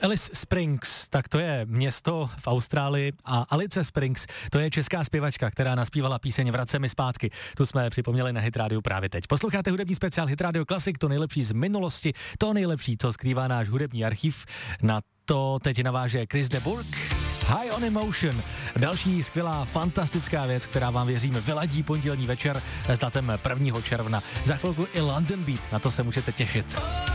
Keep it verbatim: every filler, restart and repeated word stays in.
Alice Springs, tak to je město v Austrálii a Alice Springs, to je česká zpěvačka, která naspívala píseň Vrace mi zpátky. Tu jsme připomněli na Hit Radio právě teď. Posloucháte hudební speciál Hit Radio Classic, to nejlepší z minulosti, to nejlepší, co skrývá náš hudební archiv. Na to teď naváže Chris de Burgh. High on Emotion. Další skvělá, fantastická věc, která vám věřím vyladí pondělní večer s datem prvního června. Za chvilku i London Beat, na to se můžete těšit.